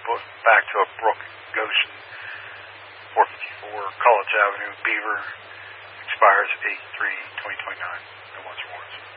back to a brook, Goshen, 454 College Avenue, Beaver. Expires 8/3/2029. And once or once.